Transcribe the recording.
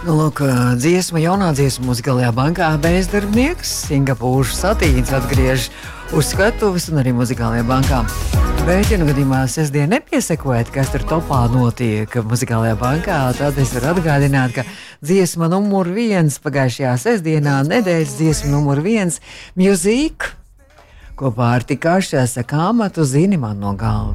Lūk, dziesma, jaunā dziesma muzikālajā bankā bezdarbnieks Singapūras satīns atgriež uz skatuves un arī muzikālajā bankā. Bet, ja nu gadījumā sestdien nepiesekojat, kas tur topā notiek muzikālajā bankā, tad es varu atgādināt, ka dziesma numur 1 pagājušajā sestdienā, nedēļas dziesma numur 1 Music, kopā ar Tikašu saka Amatu zini man no galvas.